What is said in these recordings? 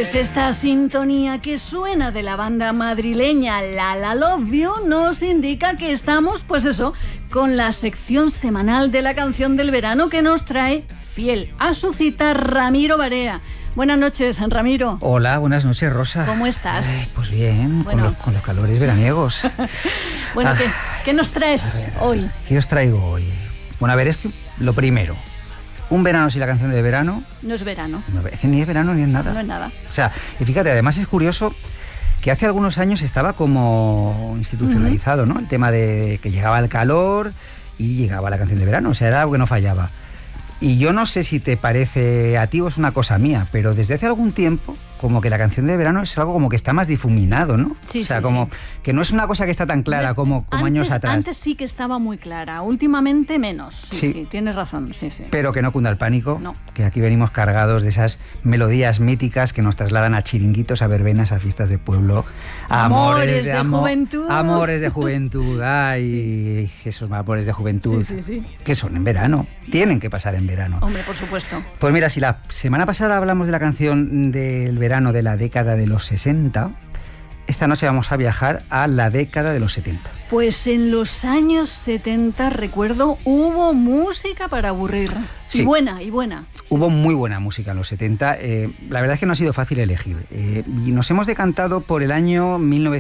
Pues esta sintonía que suena de la banda madrileña La La Love You nos indica que estamos, pues eso, con la sección semanal de la canción del verano que nos trae, fiel a su cita, Ramiro Barea. Buenas noches, Ramiro. Hola, buenas noches, Rosa. ¿Cómo estás? Pues bien, bueno, con los calores veraniegos. Bueno, ¿qué nos traes hoy? ¿Qué os traigo hoy? Bueno, a ver, es que lo primero, un verano sin la canción de verano... No es verano. No, es que ni es verano ni es nada. No es nada. O sea, y fíjate, además es curioso que hace algunos años estaba como institucionalizado, ¿no? El tema de que llegaba el calor y llegaba la canción de verano, o sea, era algo que no fallaba. Y yo no sé si te parece a ti o es una cosa mía, pero desde hace algún tiempo como que la canción de verano es algo como que está más difuminado, ¿no? Sí, o sea, sí, como sí. Que no es una cosa que está tan clara como años atrás. Antes sí que estaba muy clara, últimamente menos. Sí, tienes razón, sí. Pero que no cunda el pánico, no. Que aquí venimos cargados de esas melodías míticas que nos trasladan a chiringuitos, a verbenas, a fiestas de pueblo, a amores de juventud. Amores de juventud, ay, esos amores de juventud, sí. Que son en verano, tienen que pasar en verano. Hombre, por supuesto. Pues mira, si la semana pasada hablamos de la canción del verano de la década de los 60, esta noche vamos a viajar a la década de los 70. Pues en los años 70, recuerdo, hubo música para aburrir. Sí. Y buena. Hubo muy buena música en los 70. La verdad es que no ha sido fácil elegir. Y nos hemos decantado por el año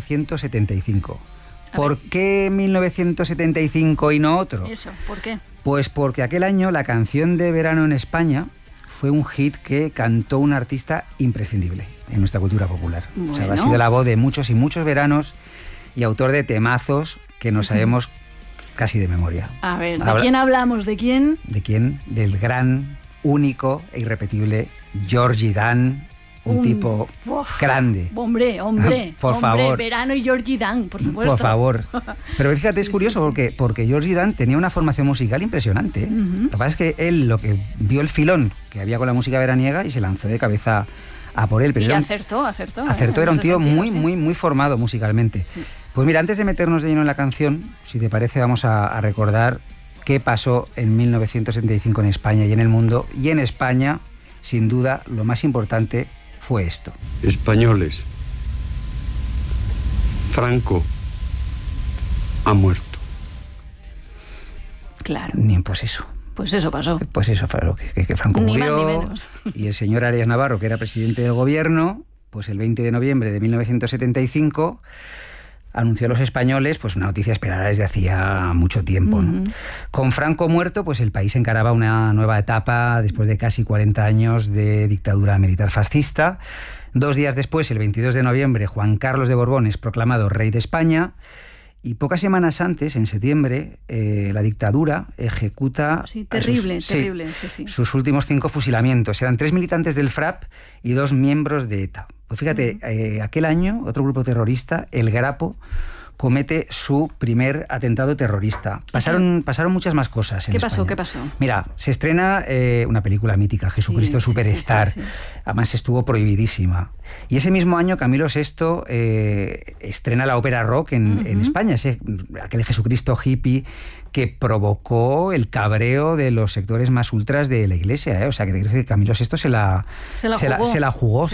1975. ¿Por qué 1975 y no otro? Eso, ¿por qué? Pues porque aquel año la canción de verano en España fue un hit que cantó un artista imprescindible en nuestra cultura popular. Bueno. O sea, ha sido la voz de muchos y muchos veranos y autor de temazos que nos sabemos casi de memoria. A ver, ¿de quién hablamos? ¿De quién? ¿De quién? Del gran, único e irrepetible Georgie Dan, un tipo grande. Hombre, por favor. Verano y Georgie Dan, por supuesto. Por favor. Pero fíjate, es curioso porque Georgie Dan tenía una formación musical impresionante. Lo que pasa es que él lo que vio el filón que había con la música veraniega y se lanzó de cabeza a por él. Pero y acertó. Era un tío muy formado musicalmente. Sí. Pues mira, antes de meternos de lleno en la canción, si te parece, vamos a recordar qué pasó en 1975 en España y en el mundo. Y en España, sin duda, lo más importante fue esto. Españoles, Franco ha muerto. Claro. Pues eso. Pues eso pasó. Pues eso fue lo que Franco ni murió. Más ni menos. Y el señor Arias Navarro, que era presidente del gobierno, pues el 20 de noviembre de 1975 anunció a los españoles pues una noticia esperada desde hacía mucho tiempo, ¿no? Con Franco muerto, pues el país encaraba una nueva etapa después de casi 40 años de dictadura militar fascista. 2 días después, el 22 de noviembre, Juan Carlos de Borbón es proclamado rey de España. Y pocas semanas antes, en septiembre, la dictadura ejecuta... Sí, terrible. Sus últimos 5 fusilamientos. Eran 3 militantes del FRAP y 2 miembros de ETA. Pues fíjate, aquel año, otro grupo terrorista, el Grapo, comete su primer atentado terrorista. Pasaron muchas más cosas en España. ¿Qué pasó? Mira, se estrena una película mítica, Jesucristo Superstar. Sí. Además estuvo prohibidísima. Y ese mismo año Camilo VI estrena la ópera rock en España, aquel Jesucristo hippie que provocó el cabreo de los sectores más ultras de la Iglesia. O sea, que Camilo VI se la jugó.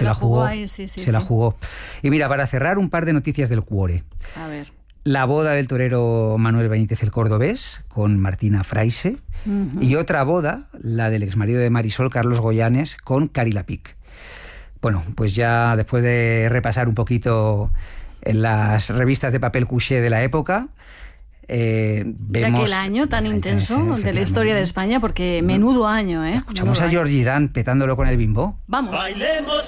Y mira, para cerrar, un par de noticias del cuore. A ver. La boda del torero Manuel Benítez el Cordobés con Martina Fraise y otra boda, la del exmarido de Marisol, Carlos Goyanes, con Cari Lapic. Bueno, pues ya después de repasar un poquito en las revistas de papel couché de la época, vemos... aquel año tan intenso de la historia de España, porque menudo año, ¿eh? Escuchamos a Georgie Dan petándolo con el bimbo. Vamos. Bailemos.